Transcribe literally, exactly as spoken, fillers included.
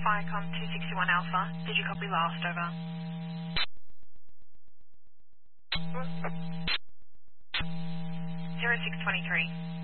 Firecom two sixty-one Alpha. Did you copy last? Over. zero six twenty-three.